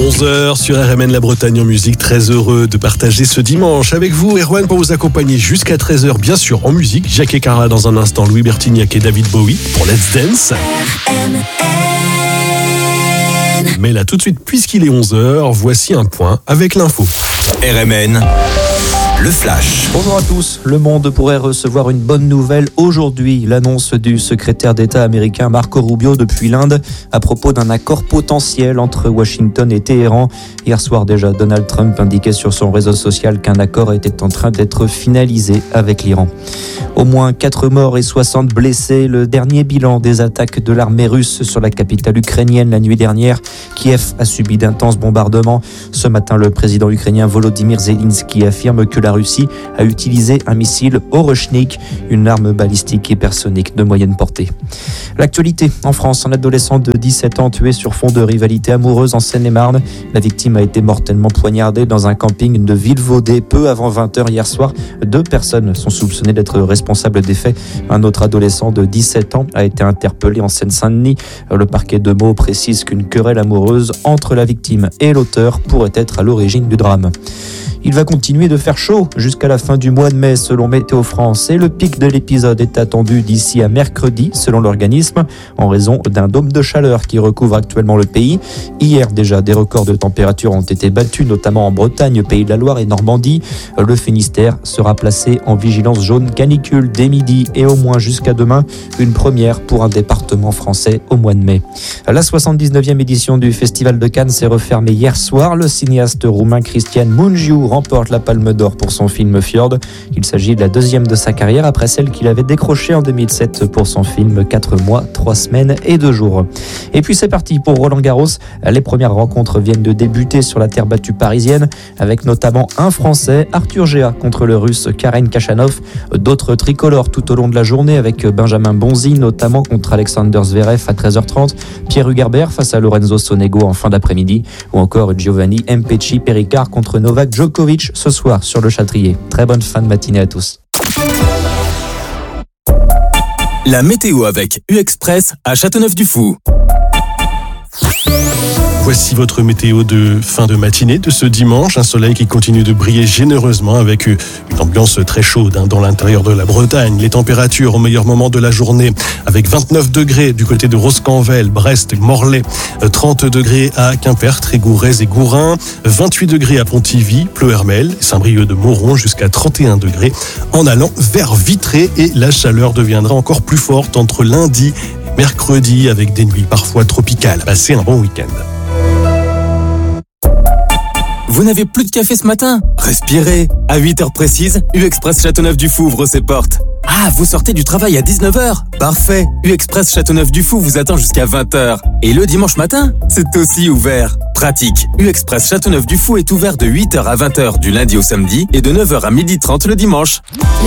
11h sur RMN La Bretagne en musique. Très heureux de partager ce dimanche avec vous, Erwan, pour vous accompagner jusqu'à 13h, bien sûr, en musique. Jacques et Carla dans un instant, Louis Bertignac et David Bowie pour Let's Dance. Mais là, tout de suite, puisqu'il est 11h, voici un point avec l'info. RMN, le flash. Bonjour à tous. Le monde pourrait recevoir une bonne nouvelle aujourd'hui. L'annonce du secrétaire d'État américain Marco Rubio depuis l'Inde à propos d'un accord potentiel entre Washington et Téhéran. Hier soir déjà, Donald Trump indiquait sur son réseau social qu'un accord était en train d'être finalisé avec l'Iran. Au moins 4 morts et 60 blessés. Le dernier bilan des attaques de l'armée russe sur la capitale ukrainienne la nuit dernière. Kiev a subi d'intenses bombardements. Ce matin, le président ukrainien Volodymyr Zelensky affirme que la Russie a utilisé un missile Orochnik, une arme balistique hypersonique de moyenne portée. L'actualité en France, un adolescent de 17 ans tué sur fond de rivalité amoureuse en Seine-et-Marne. La victime a été mortellement poignardée dans un camping de Vilvaudé peu avant 20h hier soir. 2 personnes sont soupçonnées d'être responsables des faits. Un autre adolescent de 17 ans a été interpellé en Seine-Saint-Denis. Le parquet de Meaux précise qu'une querelle amoureuse entre la victime et l'auteur pourrait être à l'origine du drame. Il va continuer de faire chaud jusqu'à la fin du mois de mai selon Météo France et le pic de l'épisode est attendu d'ici à mercredi selon l'organisme en raison d'un dôme de chaleur qui recouvre actuellement le pays. Hier déjà des records de température ont été battus notamment en Bretagne, Pays de la Loire et Normandie. Le Finistère sera placé en vigilance jaune canicule dès midi et au moins jusqu'à demain, une première pour un département français au mois de mai. La 79e édition du Festival de Cannes s'est refermée hier soir. Le cinéaste roumain Cristian Mungiu remporte la Palme d'Or pour son film Fjord. Il s'agit de la 2e de sa carrière après celle qu'il avait décrochée en 2007 pour son film 4 mois, 3 semaines et 2 jours. Et puis c'est parti pour Roland Garros. Les premières rencontres viennent de débuter sur la terre battue parisienne avec notamment un Français, Arthur Géa contre le Russe Karen Khachanov. D'autres tricolores tout au long de la journée avec Benjamin Bonzi notamment contre Alexander Zverev à 13h30, Pierre Hugerbert face à Lorenzo Sonego en fin d'après-midi ou encore Giovanni Mpecci Perricard contre Novak Djokovic ce soir sur le Châtrier. Très bonne fin de matinée à tous. La météo avec U-Express à Châteauneuf-du-Fou. Voici votre météo de fin de matinée de ce dimanche. Un soleil qui continue de briller généreusement avec une ambiance très chaude dans l'intérieur de la Bretagne. Les températures au meilleur moment de la journée avec 29 degrés du côté de Roscanvel, Brest, Morlaix, 30 degrés à Quimper, Trégourez et Gourin, 28 degrés à Pontivy, Pleuhermel, Saint-Brieuc de Mauron jusqu'à 31 degrés en allant vers Vitré et la chaleur deviendra encore plus forte entre lundi et mercredi avec des nuits parfois tropicales. Passez un bon week-end. Vous n'avez plus de café ce matin ? Respirez. À 8h précises, U-Express Châteauneuf-du-Fou ouvre ses portes. Ah, vous sortez du travail à 19h ? Parfait. U-Express Châteauneuf-du-Fou vous attend jusqu'à 20h. Et le dimanche matin, c'est aussi ouvert. Pratique. U-Express Châteauneuf-du-Fou est ouvert de 8h à 20h du lundi au samedi et de 9h à 12h30 le dimanche.